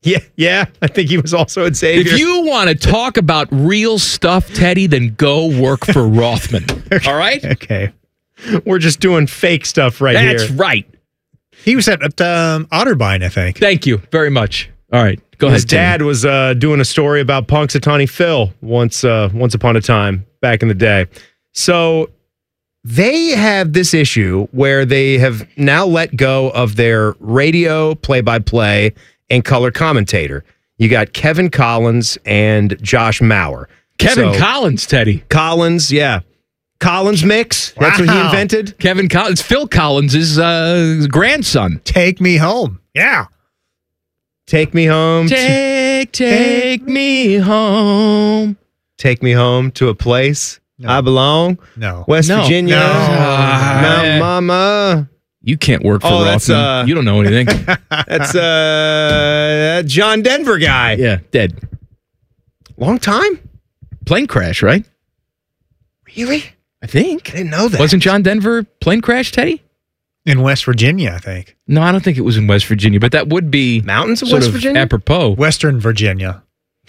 Yeah. I think he was also at Xavier. If you want to talk about real stuff, Teddy, then go work for Rothman. All right? Okay. We're just doing fake stuff here. That's right. He was at Otterbein, I think. Thank you very much. All right. Go ahead. His dad was doing a story about Punxsutawney Phil once upon a time back in the day. So they have this issue where they have now let go of their radio play-by-play and color commentator. You got Kevin Collins and Josh Mauer. Kevin Collins, Teddy. Collins, yeah. Collins mix. That's what he invented. Kevin Collins. Phil Collins' grandson. Take me home. Yeah. Take me home. Take me home. Take me home to a place I belong. No. West Virginia. No. Mount Mama. You can't work for Rothman. You don't know anything. That's John Denver guy. Yeah, dead. Long time? Plane crash, right? Really? I think. I didn't know that. Wasn't John Denver plane crash, Teddy? In West Virginia, I think. No, I don't think it was in West Virginia, but that would be mountains of sort West of Virginia? apropos. Western Virginia.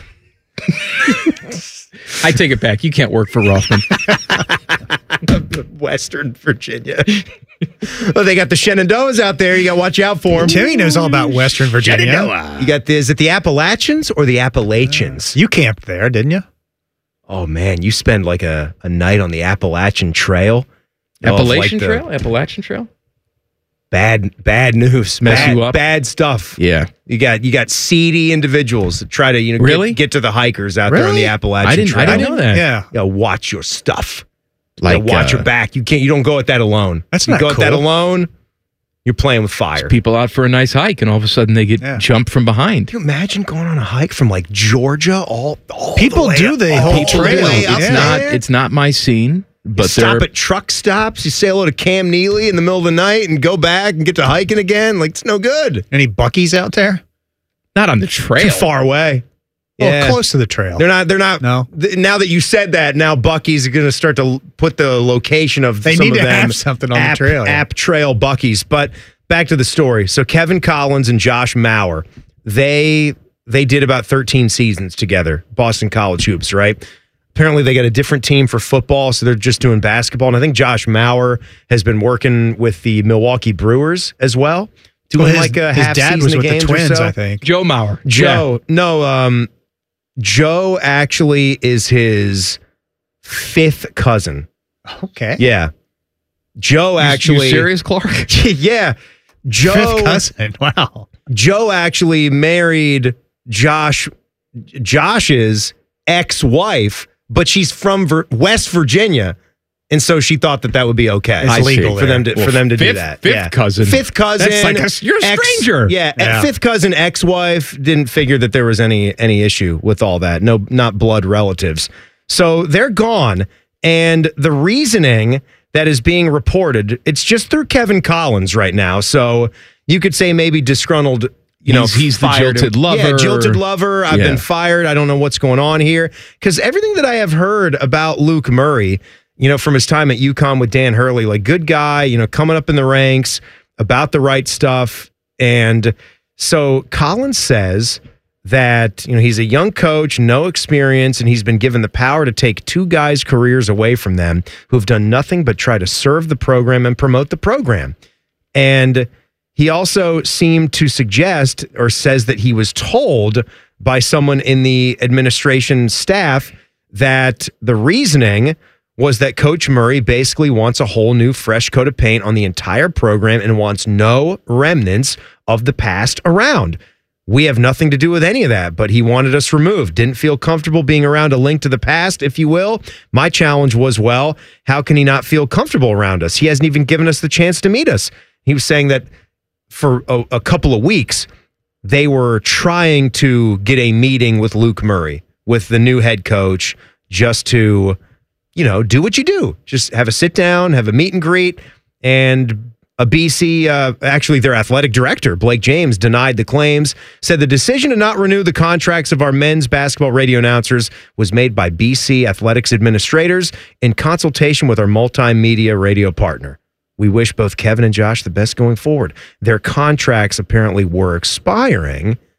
I take it back. You can't work for Rothman. Western Virginia. Well, they got the Shenandoahs out there. You got to watch out for them. Timmy knows all about Western Virginia. Shenandoah. You got is it the Appalachians or the Appalachians? You camped there, didn't you? Oh, man. You spend like a night on the Appalachian Trail. Appalachian Trail? Bad news. Mess you up? Bad stuff. Yeah. You got seedy individuals that try to really get to the hikers out there on the Appalachian Trail. I didn't know that. Yeah. You gotta watch your stuff. Like watch your back. You don't go at that alone. That's you not go at that cool. alone, you're playing with fire. People out for a nice hike, and all of a sudden they get jumped from behind. Can you imagine going on a hike from like Georgia all people the way do the whole trail. It's not my scene. But you stop at truck stops. You say hello to Cam Neely in the middle of the night and go back and get to hiking again. Like, it's no good. Any Buc-ee's out there? Not on the trail. Too far away. Well, close to the trail. They're not. No. Now that you said that, now Buc-ee's are going to start to put the location of they some need of to them have something on the trail. App trail Buc-ee's. But back to the story. So Kevin Collins and Josh Mauer, they did about 13 seasons together, Boston College hoops, right? Apparently, they got a different team for football, so they're just doing basketball. And I think Josh Mauer has been working with the Milwaukee Brewers as well, doing like a half season was with games the Twins, or so. I think. Joe Mauer. Joe actually is his fifth cousin. Okay. Yeah. Joe actually. You serious, Clark? Yeah. Joe. Fifth cousin. Wow. Joe actually married Josh's ex-wife, but she's from West Virginia, and so she thought that would be okay. It's legal for them to do that. Fifth cousin. Fifth cousin. That's like you're a stranger. Yeah. Fifth cousin ex-wife didn't figure that there was any issue with all that. No, not blood relatives. So they're gone, and the reasoning that is being reported, it's just through Kevin Collins right now. So you could say maybe disgruntled. He's the jilted lover. Yeah, jilted lover. I've been fired. I don't know what's going on here. Because everything that I have heard about Luke Murray, from his time at UConn with Dan Hurley, like good guy, coming up in the ranks, about the right stuff. And so Collins says that, he's a young coach, no experience, and he's been given the power to take two guys' careers away from them who have done nothing but try to serve the program and promote the program. And he also seemed to suggest or says that he was told by someone in the administration staff that the reasoning was that Coach Murray basically wants a whole new fresh coat of paint on the entire program and wants no remnants of the past around. We have nothing to do with any of that, but he wanted us removed. Didn't feel comfortable being around a link to the past, if you will. My challenge was, well, how can he not feel comfortable around us? He hasn't even given us the chance to meet us. He was saying that for a couple of weeks, they were trying to get a meeting with Luke Murray, with the new head coach, just to, do what you do. Just have a sit down, have a meet and greet. And a BC, actually their athletic director, Blake James, denied the claims, said the decision to not renew the contracts of our men's basketball radio announcers was made by BC athletics administrators in consultation with our multimedia radio partner. We wish both Kevin and Josh the best going forward. Their contracts apparently were expiring,